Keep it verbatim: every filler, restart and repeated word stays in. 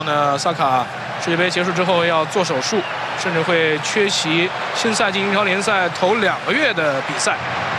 那萨卡世界杯结束之后要做手术，甚至会缺席新赛季英超联赛头两个月的比赛。